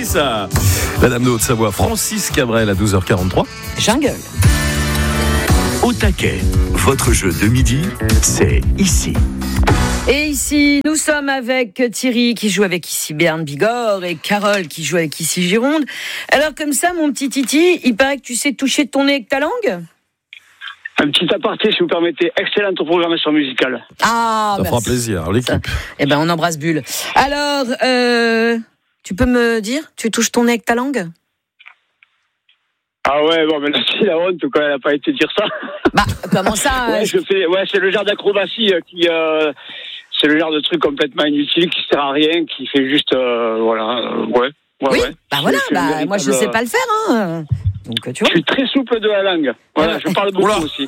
ça. La dame de Haute-Savoie, Francis Cabrel à 12h43. Jungle. Au taquet, votre jeu de midi, c'est ici. Et ici, nous sommes avec Thierry qui joue avec ici Berne Bigorre et Carole qui joue avec ici Gironde. Alors comme ça, mon petit Titi, il paraît que tu sais toucher ton nez avec ta langue ? Un petit aparté, si vous permettez, excellente programmation musicale. Ah, ça fera plaisir, l'équipe. Eh ben, on embrasse Bulle. Alors, tu peux me dire, tu touches ton nez avec ta langue ? Ah ouais, bon, mais là, c'est la honte, quoi, elle n'a pas été dire ça. Bah, comment ça c'est le genre d'acrobatie qui... c'est le genre de truc complètement inutile, qui sert à rien, qui fait juste... oui, bah voilà, moi je sais pas le faire, hein. Donc, tu vois. Je suis très souple de la langue. Voilà, je parle beaucoup aussi.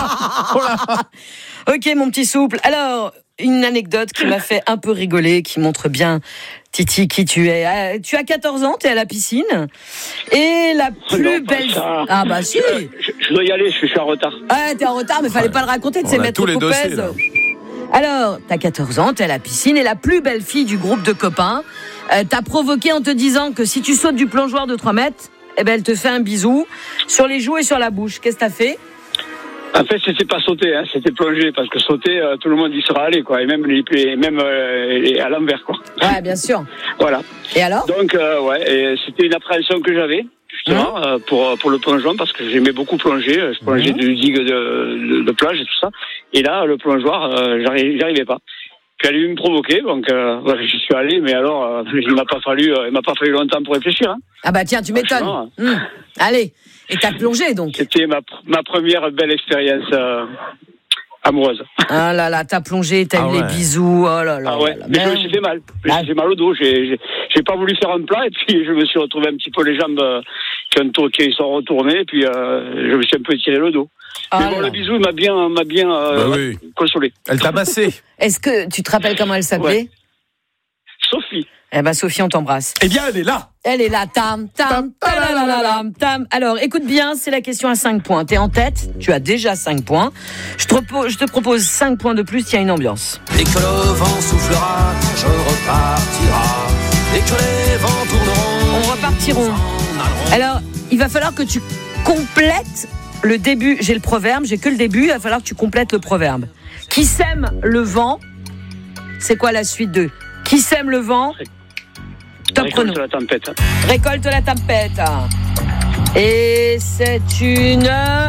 Ok, mon petit souple. Alors, une anecdote qui m'a fait un peu rigoler, qui montre bien, Titi, qui tu es. Tu as 14 ans, tu es à la piscine. Et la plus belle... Ah bah si. Je dois y aller, je suis en retard. Ouais, t'es en retard, mais fallait pas le raconter, de ces maîtres Coupez. Alors, t'as 14 ans, t'es à la piscine, et la plus belle fille du groupe de copains t'a provoqué en te disant que si tu sautes du plongeoir de 3 mètres, eh ben, elle te fait un bisou sur les joues et sur la bouche. Qu'est-ce que t'as fait ? En fait, c'était pas sauter, hein, c'était plonger, parce que sauter, tout le monde y sera allé, quoi, et même à l'envers, quoi. Ouais, bien sûr. Voilà. Et alors ? Donc, et c'était une appréhension que j'avais, justement, pour le plongeon, parce que j'aimais beaucoup plonger. Je plongeais de digue de plage et tout ça. Et là, le plongeoir, j'arrivais pas. Puis elle a dû me provoquer, donc j'y suis allé, mais alors, il m'a pas fallu longtemps pour réfléchir. Hein. Ah bah tiens, tu m'étonnes. Allez, et t'as plongé donc ? C'était ma première belle expérience amoureuse. Ah là là, t'as plongé, t'as eu les bisous, oh là là. Ah ouais, mais je me suis fait mal. J'ai fait mal au dos, j'ai pas voulu faire un plat, et puis je me suis retrouvé un petit peu les jambes qui sont retournées, et puis je me suis un peu étiré le dos. Mais bon, le bisou m'a bien consolé. Elle t'a massé. Est-ce que tu te rappelles comment elle s'appelait ? Sophie. Eh ben Sophie, on t'embrasse. Eh bien, elle est là. Elle est là, tam. Alors, écoute bien, c'est la question à 5 points. T'es en tête, tu as déjà 5 points. Je te propose 5 points de plus, il y a une ambiance. Dès que le vent soufflera, je repartira. Dès que les vents tourneront, on repartiront. Alors, il va falloir que tu complètes le début. J'ai le proverbe, j'ai que le début, il va falloir que tu complètes le proverbe. Qui sème le vent, c'est quoi la suite de qui sème le vent? Top chrono. Récolte la tempête. Récolte la tempête. Et c'est une...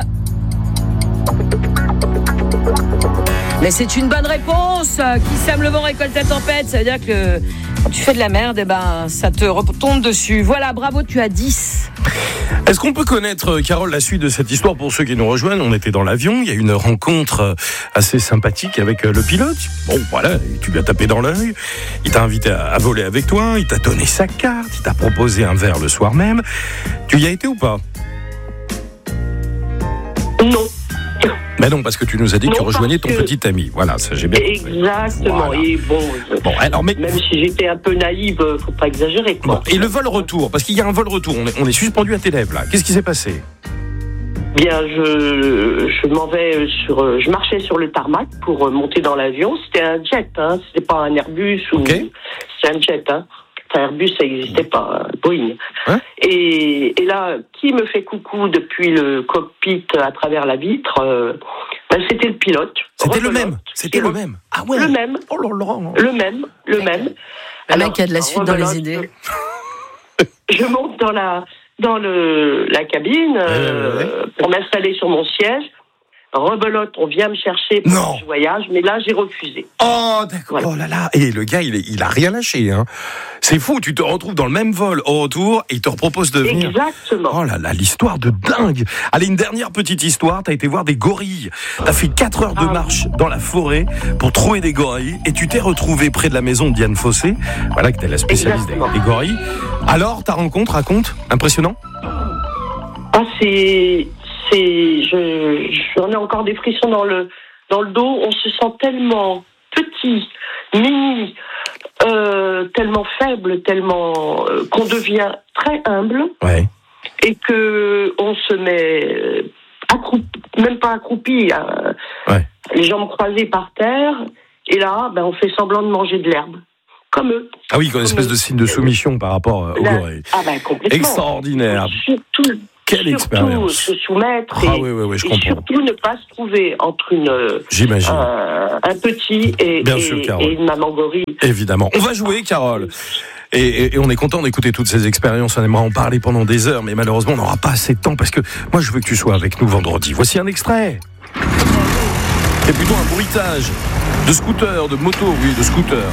Mais c'est une bonne réponse. Qui sème le vent récolte la tempête. Ça veut dire que quand tu fais de la merde, eh ben, ça te retombe dessus. Voilà, bravo, tu as 10. Est-ce qu'on peut connaître, Carole, la suite de cette histoire pour ceux qui nous rejoignent? On était dans l'avion, il y a eu une rencontre assez sympathique avec le pilote. Bon, voilà, tu lui as tapé dans l'œil, il t'a invité à voler avec toi, il t'a donné sa carte, il t'a proposé un verre le soir même. Tu y as été ou pas? Non. Ben non, parce que tu nous as dit que tu rejoignais ton petit ami. Voilà, ça j'ai bien compris. Exactement. Voilà. Et bon, alors, mais... même si j'étais un peu naïve, faut pas exagérer, quoi. Bon, et le vol retour, parce qu'il y a un vol retour, on est suspendu à tes lèvres là. Qu'est-ce qui s'est passé? Bien, je marchais sur le tarmac pour monter dans l'avion. C'était un jet, hein. C'était pas un Airbus ou. Okay. C'est un jet, hein. Airbus, ça n'existait pas, Boeing. Hein? Et là, qui me fait coucou depuis le cockpit à travers la vitre? C'était le pilote. C'était le même. Le même. Ah ouais. Le même. Oh là là. Le même. Le mec a de la suite dans les idées. Je monte dans la cabine pour m'installer sur mon siège. Rebelote, on vient me chercher pour ce voyage, mais là, j'ai refusé. Oh, d'accord. Voilà. Oh là là. Et le gars, il a rien lâché, hein. C'est fou, tu te retrouves dans le même vol au retour et il te propose de venir. Exactement. Oh là là, l'histoire de dingue. Allez, une dernière petite histoire. T'as été voir des gorilles. T'as fait 4 heures de marche dans la forêt pour trouver des gorilles et tu t'es retrouvé près de la maison de Diane Fossé. Voilà que t'es la spécialiste des gorilles. Alors, ta rencontre, raconte. Impressionnant? J'en ai encore des frissons dans le dos. On se sent tellement petit, mini, tellement faible, tellement qu'on devient très humble. Ouais. Et que on se met même pas accroupi, les jambes croisées par terre. Et là, on fait semblant de manger de l'herbe. comme eux. Ah oui, une espèce de signe de soumission par rapport aux gorilles. Ah ben complètement. Extraordinaire. Quelle expérience. Se soumettre oui, je comprends. surtout ne pas se trouver entre un petit et une maman gorille. Évidemment. On va jouer, Carole. Et on est content d'écouter toutes ces expériences. On aimerait en parler pendant des heures, mais malheureusement, on n'aura pas assez de temps parce que moi, je veux que tu sois avec nous vendredi. Voici un extrait. C'est plutôt un bruitage de scooter, de moto, oui, de scooter.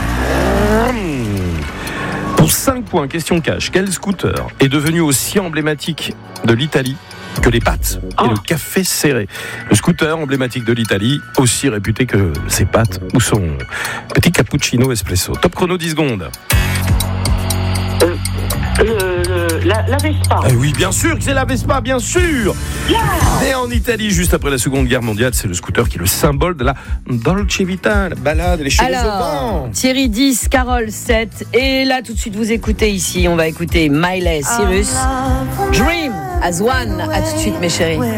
Pour 5 points, question cash, quel scooter est devenu aussi emblématique de l'Italie que les pâtes et le café serré? Le scooter emblématique de l'Italie, aussi réputé que ses pâtes ou son petit cappuccino espresso. Top chrono, 10 secondes. La Vespa. Oui, bien sûr que c'est la Vespa, bien sûr. Et en Italie, juste après la Seconde Guerre mondiale, c'est le scooter qui est le symbole de la Dolce Vita, la balade, les cheveux au vent. Thierry 10, Carole 7. Et là, tout de suite, vous écoutez ici. On va écouter Miley Cyrus. Dream as one. À tout de suite, mes chéris.